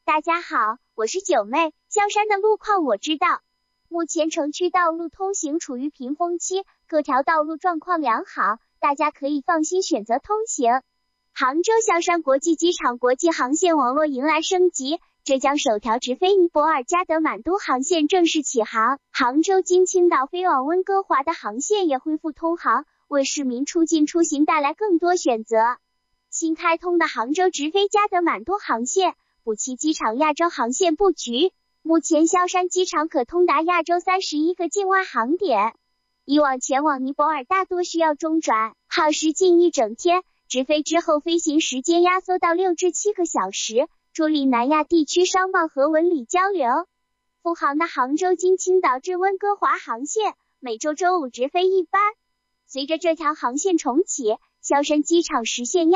大家好，我是九妹。萧山的路况我知道，目前城区道路通行处于平封期，各条道路状况良好，大家可以放心选择通行。杭州萧山国际机场国际航线网络迎来升级，浙江首条直飞尼泊尔加德满都航线正式起航，杭州经青岛飞往温哥华的航线也恢复通航，为市民出境出行带来更多选择。新开通的杭州直飞加德满都航线补齐机场亚洲航线布局，目前萧山机场可通达亚洲31个境外航点。以往前往尼泊尔大多需要中转，耗时近1整天，直飞之后飞行时间压缩到6至7个小时，助力南亚地区商贸和文旅交流。复航的杭州经青岛至温哥华航线每周周5直飞一班。随着这条航线重启，萧山机场实现